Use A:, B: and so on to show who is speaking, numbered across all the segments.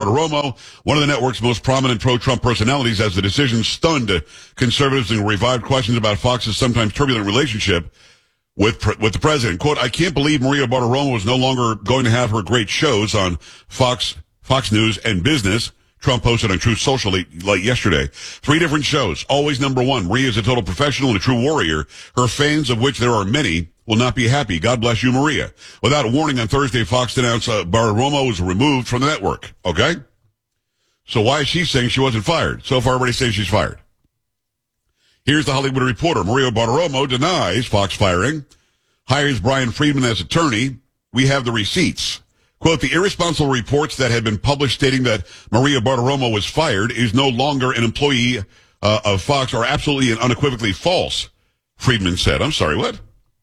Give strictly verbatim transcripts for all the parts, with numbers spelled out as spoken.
A: Bartiromo, one of the network's most prominent pro-Trump personalities, as the decision stunned conservatives and revived questions about Fox's sometimes turbulent relationship with with the president. Quote, I can't believe Maria Bartiromo is no longer going to have her great shows on Fox Fox News and Business, Trump posted on Truth Social late, late yesterday. Three different shows, always number one. Maria is a total professional and a true warrior. Her fans, of which there are many, will not be happy. God bless you, Maria. Without warning, on Thursday, Fox announced uh, Bartiromo was removed from the network. Okay? So why is she saying she wasn't fired? So far, everybody says she's fired. Here's the Hollywood Reporter. Maria Bartiromo denies Fox firing, hires Brian Friedman as attorney. We have the receipts. Quote, the irresponsible reports that had been published stating that Maria Bartiromo was fired is no longer an employee uh, of Fox are absolutely and unequivocally false, Friedman said. I'm sorry, what?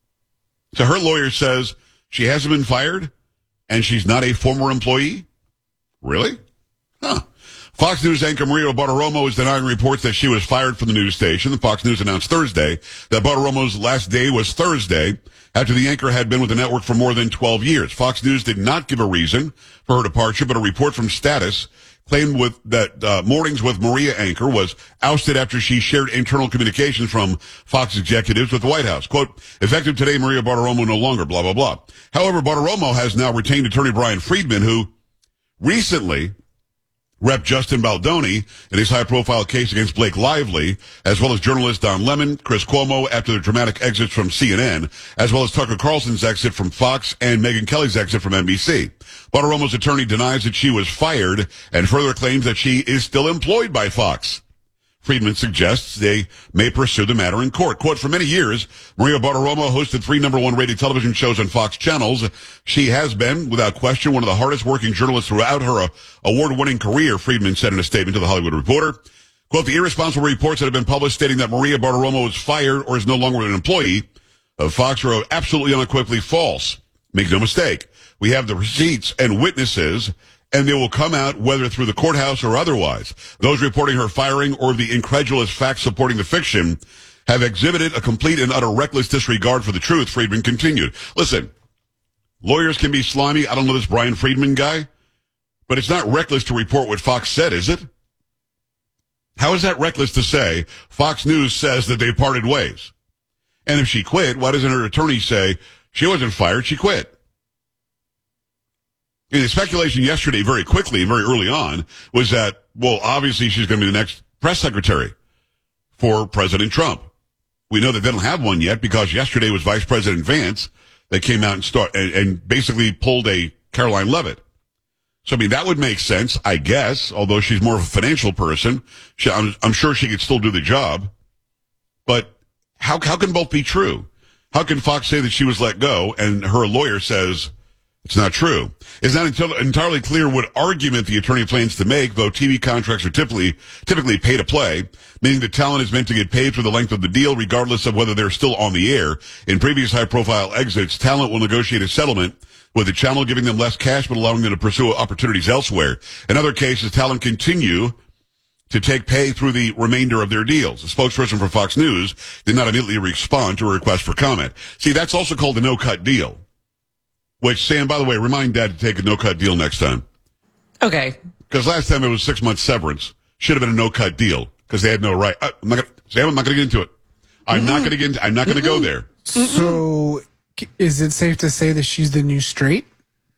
A: So her lawyer says she hasn't been fired and she's not a former employee? Really? Huh. Fox News anchor Maria Bartiromo is denying reports that she was fired from the news station. The Fox News announced Thursday that Bartiromo's last day was Thursday after the anchor had been with the network for more than twelve years. Fox News did not give a reason for her departure, but a report from Status claimed with that uh, Mornings with Maria anchor was ousted after she shared internal communications from Fox executives with the White House. Quote, effective today, Maria Bartiromo no longer, blah, blah, blah. However, Bartiromo has now retained attorney Brian Friedman, who recently Rep Justin Baldoni in his high-profile case against Blake Lively, as well as journalists Don Lemon, Chris Cuomo after their dramatic exits from C N N, as well as Tucker Carlson's exit from Fox and Megyn Kelly's exit from N B C. Bartiromo's attorney denies that she was fired and further claims that she is still employed by Fox. Friedman suggests they may pursue the matter in court. Quote, for many years, Maria Bartiromo hosted three number one rated television shows on Fox channels. She has been, without question, one of the hardest working journalists throughout her uh, award-winning career, Friedman said in a statement to The Hollywood Reporter. Quote, the irresponsible reports that have been published stating that Maria Bartiromo was fired or is no longer an employee of Fox are absolutely unequivocally false. Make no mistake. We have the receipts and witnesses, and they will come out whether through the courthouse or otherwise. Those reporting her firing or the incredulous facts supporting the fiction have exhibited a complete and utter reckless disregard for the truth, Friedman continued. Listen, lawyers can be slimy. I don't know this Brian Friedman guy, but it's not reckless to report what Fox said, is it? How is that reckless to say Fox News says that they parted ways? And if she quit, why doesn't her attorney say she wasn't fired, she quit? And the speculation yesterday, very quickly, very early on, was that, well, obviously she's going to be the next press secretary for President Trump. We know that they don't have one yet because yesterday was Vice President Vance that came out and start and, and basically pulled a Caroline Leavitt. So, I mean, that would make sense, I guess, although she's more of a financial person. She, I'm, I'm sure she could still do the job. But how, how can both be true? How can Fox say that she was let go and her lawyer says it's not true? It's not until entirely clear what argument the attorney plans to make, though T V contracts are typically typically pay to play, meaning the talent is meant to get paid for the length of the deal, regardless of whether they're still on the air. In previous high-profile exits, talent will negotiate a settlement with the channel giving them less cash but allowing them to pursue opportunities elsewhere. In other cases, talent continue to take pay through the remainder of their deals. A spokesperson for Fox News did not immediately respond to a request for comment. See, that's also called a no-cut deal. Which, Sam, by the way, remind Dad to take a no-cut deal next time.
B: Okay.
A: Because last time it was six months severance. Should have been a no-cut deal because they had no right. Uh, I'm not gonna, Sam, I'm not going to get into it. I'm mm-hmm. not going to get into, I'm not going to go there.
C: So, is it safe to say that she's the new straight?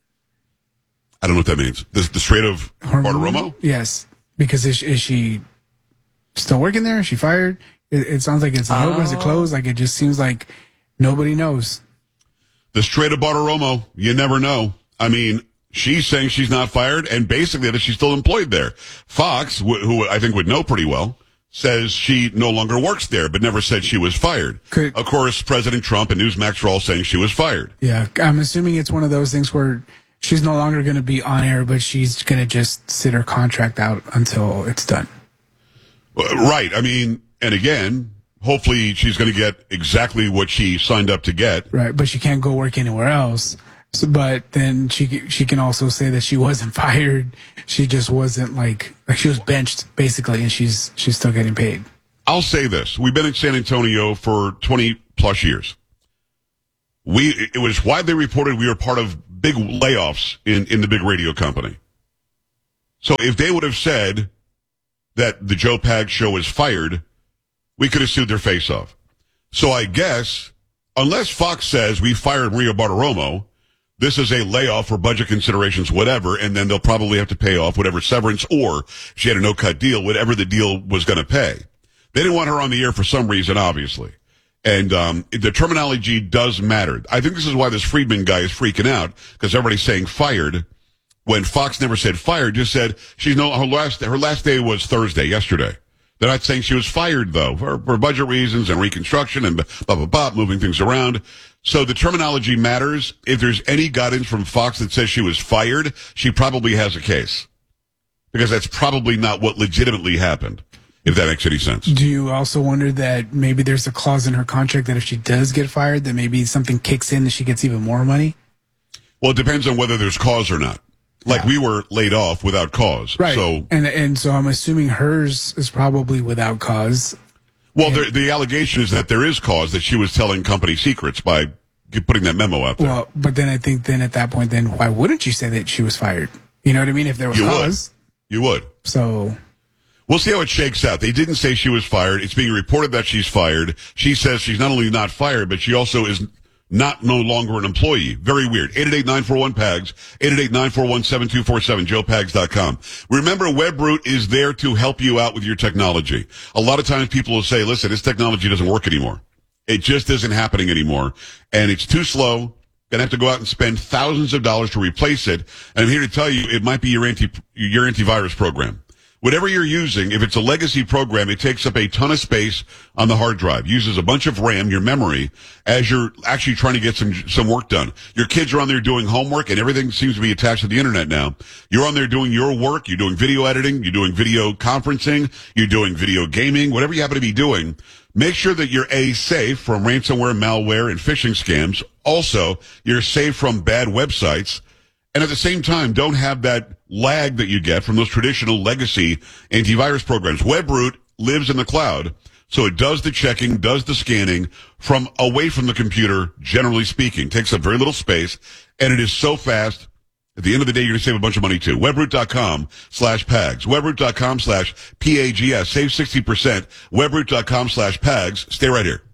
A: I don't know what that means. The, the straight of Bartiromo?
C: Yes. Because is, is she still working there? Is she fired? It, it sounds like it's open, is it closed? Like, it just seems like nobody knows.
A: The straight of Bartiromo, you never know. I mean, she's saying she's not fired, and basically that she's still employed there. Fox, wh- who I think would know pretty well, says she no longer works there, but never said she was fired.
C: Could,
A: of course, President Trump and Newsmax are all saying she was fired.
C: Yeah, I'm assuming it's one of those things where she's no longer going to be on air, but she's going to just sit her contract out until it's done.
A: Right. I mean, and again, hopefully she's going to get exactly what she signed up to get.
C: Right, but she can't go work anywhere else. So, but then she she can also say that she wasn't fired. She just wasn't like like she was benched basically, and she's she's still getting paid.
A: I'll say this: we've been in San Antonio for twenty plus years. We it was widely reported we were part of big layoffs in in the big radio company. So if they would have said that the Joe Pags show is fired, we could have sued their face off. So I guess, unless Fox says we fired Maria Bartiromo, this is a layoff for budget considerations, whatever, and then they'll probably have to pay off whatever severance, or she had a no-cut deal, whatever the deal was going to pay. They didn't want her on the air for some reason, obviously. And um the terminology does matter. I think this is why this Friedman guy is freaking out, because everybody's saying fired, when Fox never said fired, just said she's no, her last, her last day was Thursday, yesterday. They're not saying she was fired, though, for, for budget reasons and reconstruction and blah, blah, blah, moving things around. So the terminology matters. If there's any guidance from Fox that says she was fired, she probably has a case. Because that's probably not what legitimately happened, if that makes any sense.
C: Do you also wonder that maybe there's a clause in her contract that if she does get fired, that maybe something kicks in and she gets even more money?
A: Well, it depends on whether there's cause or not. Like, yeah. We were laid off without cause.
C: Right.
A: So,
C: and and so I'm assuming hers is probably without cause.
A: Well, the, the allegation is that there is cause, that she was telling company secrets by putting that memo out there.
C: Well, but then I think then at that point, then why wouldn't you say that she was fired? You know what I mean? If there was
A: you
C: cause.
A: Would. You would.
C: So.
A: We'll see how it shakes out. They didn't say she was fired. It's being reported that she's fired. She says she's not only not fired, but she also is not no longer an employee. Very weird. eight eight eight, nine four one, P A G S, eight eight eight, nine four one, seven two four seven, joe pags dot com. Remember, WebRoot is there to help you out with your technology. A lot of times people will say, listen, this technology doesn't work anymore. It just isn't happening anymore. And it's too slow. Gonna have to go out and spend thousands of dollars to replace it. And I'm here to tell you, it might be your anti, your antivirus program. Whatever you're using, if it's a legacy program, it takes up a ton of space on the hard drive, uses a bunch of RAM, your memory, as you're actually trying to get some some work done. Your kids are on there doing homework, and everything seems to be attached to the internet now. You're on there doing your work, you're doing video editing, you're doing video conferencing, you're doing video gaming, whatever you happen to be doing. Make sure that you're A, safe from ransomware, malware, and phishing scams. Also, you're safe from bad websites. And at the same time, don't have that lag that you get from those traditional legacy antivirus programs. WebRoot lives in the cloud, so it does the checking, does the scanning from away from the computer, generally speaking. Takes up very little space, and it is so fast. At the end of the day, you're going to save a bunch of money, too. WebRoot.com slash PAGS. WebRoot.com slash P A G S. Save sixty percent. WebRoot.com slash PAGS. Stay right here.